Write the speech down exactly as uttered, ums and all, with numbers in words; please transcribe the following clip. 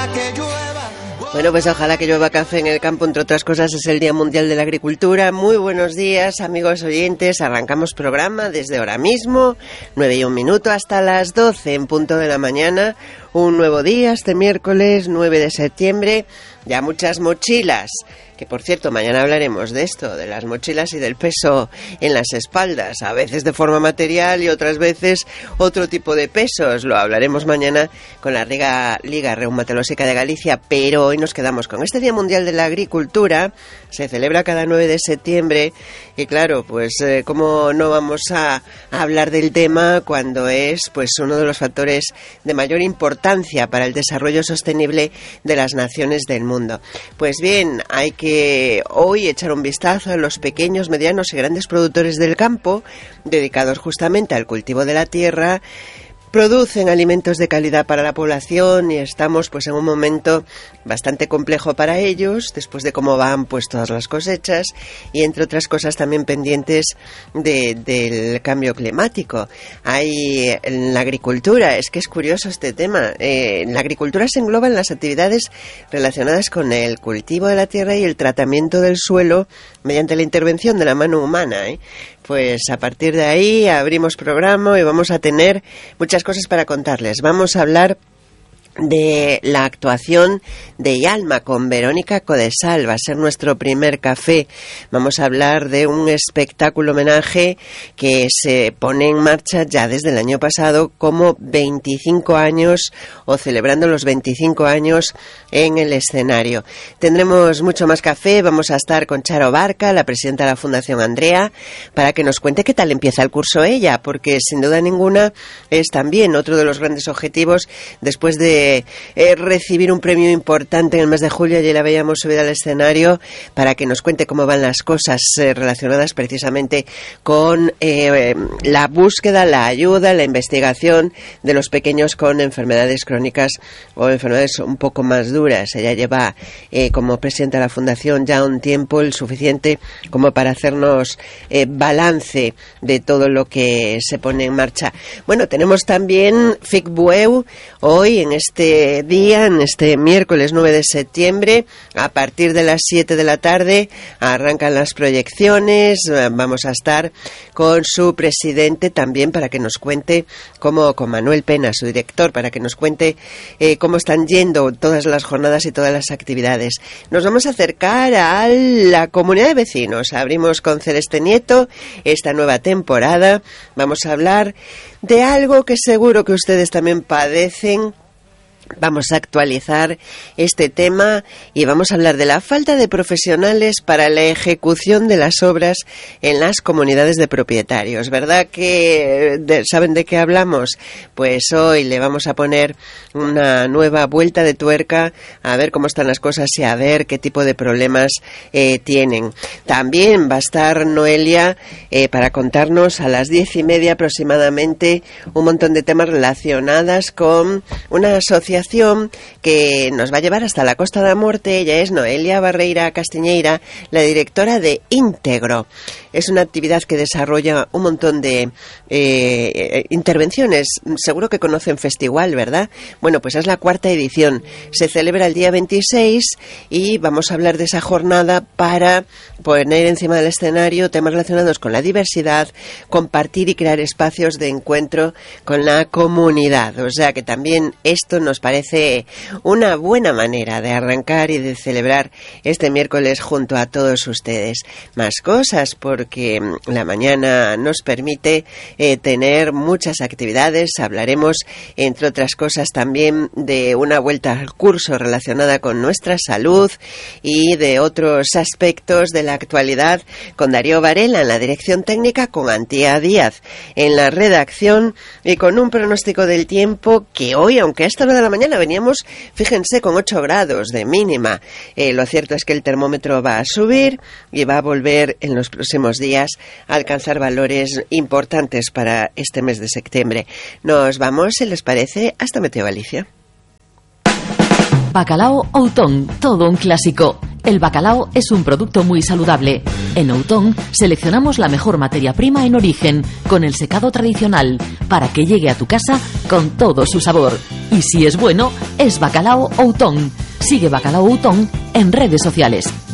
ojalá que llueva. Bueno, pues ojalá que llueva café en el campo, entre otras cosas es el Día Mundial de la Agricultura. Muy buenos días, amigos oyentes, arrancamos programa desde ahora mismo, nueve y un minuto hasta las doce en punto de la mañana, un nuevo día este miércoles nueve de septiembre, ya muchas mochilas. Que por cierto, mañana hablaremos de esto, de las mochilas y del peso en las espaldas, a veces de forma material y otras veces otro tipo de pesos. Lo hablaremos mañana con la Liga, Liga Reumatológica de Galicia, pero hoy nos quedamos con este Día Mundial de la Agricultura. Se celebra cada nueve de septiembre y claro, pues eh, cómo no vamos a, a hablar del tema cuando es pues uno de los factores de mayor importancia para el desarrollo sostenible de las naciones del mundo. Pues bien, hay que que hoy echar un vistazo a los pequeños, medianos y grandes productores del campo, dedicados justamente al cultivo de la tierra. Producen alimentos de calidad para la población y estamos pues en un momento bastante complejo para ellos, después de cómo van pues todas las cosechas y entre otras cosas también pendientes de, del cambio climático. Hay en la agricultura, es que es curioso este tema, eh, en la agricultura se engloban las actividades relacionadas con el cultivo de la tierra y el tratamiento del suelo mediante la intervención de la mano humana, ¿eh? Pues a partir de ahí abrimos programa y vamos a tener muchas cosas para contarles. Vamos a hablar de la actuación de Yalma con Verónica Codesal, va a ser nuestro primer café. Vamos a hablar de un espectáculo homenaje que se pone en marcha ya desde el año pasado, como veinticinco años o celebrando los veinticinco años en el escenario. Tendremos mucho más café, vamos a estar con Charo Barca, la presidenta de la Fundación Andrea, para que nos cuente qué tal empieza el curso ella, porque sin duda ninguna es también otro de los grandes objetivos después de Eh, recibir un premio importante en el mes de julio. Allí la veíamos subir al escenario para que nos cuente cómo van las cosas eh, relacionadas precisamente con eh, la búsqueda, la ayuda, la investigación de los pequeños con enfermedades crónicas o enfermedades un poco más duras. Ella lleva eh, como presidenta de la Fundación ya un tiempo el suficiente como para hacernos eh, balance de todo lo que se pone en marcha. Bueno, tenemos también F I C Bueu hoy en este Este día, en este miércoles nueve de septiembre, a partir de las siete de la tarde, arrancan las proyecciones. Vamos a estar con su presidente también para que nos cuente cómo, con Manuel Pena, su director, para que nos cuente eh, cómo están yendo todas las jornadas y todas las actividades. Nos vamos a acercar a la comunidad de vecinos. Abrimos con Celeste Nieto esta nueva temporada. Vamos a hablar de algo que seguro que ustedes también padecen. Vamos a actualizar este tema y vamos a hablar de la falta de profesionales para la ejecución de las obras en las comunidades de propietarios. ¿Verdad que de, saben de qué hablamos? Pues hoy le vamos a poner una nueva vuelta de tuerca a ver cómo están las cosas y a ver qué tipo de problemas eh, tienen. También va a estar Noelia eh, para contarnos a las diez y media aproximadamente un montón de temas relacionados con una asociación que nos va a llevar hasta la Costa da Morte. Ella es Noelia Barreira Castiñeira, la directora de Íntegro. Es una actividad que desarrolla un montón de eh, intervenciones. Seguro que conocen Festival, ¿verdad? Bueno, pues es la cuarta edición. Se celebra el día veintiséis y vamos a hablar de esa jornada para poner encima del escenario temas relacionados con la diversidad, compartir y crear espacios de encuentro con la comunidad. O sea que también esto nos parece una buena manera de arrancar y de celebrar este miércoles junto a todos ustedes. Más cosas, porque la mañana nos permite eh, tener muchas actividades. Hablaremos, entre otras cosas, también de una vuelta al curso relacionada con nuestra salud y de otros aspectos de la actualidad con Darío Varela en la dirección técnica, con Antía Díaz en la redacción y con un pronóstico del tiempo que hoy, aunque a esta hora de la mañana veníamos, fíjense, con ocho grados de mínima. Eh, lo cierto es que el termómetro va a subir y va a volver en los próximos días a alcanzar valores importantes para este mes de septiembre. Nos vamos, si les parece, hasta Meteo Galicia. Bacalao Outón, todo un clásico. El bacalao es un producto muy saludable. En Outón seleccionamos la mejor materia prima en origen, con el secado tradicional, para que llegue a tu casa con todo su sabor. Y si es bueno, es Bacalao Outón. Sigue Bacalao Outón en redes sociales.